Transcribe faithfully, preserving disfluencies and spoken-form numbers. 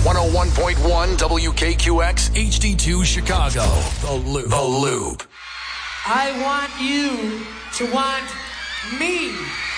one oh one point one W K Q X H D two Chicago. The Loop. The Loop. I want you to want me.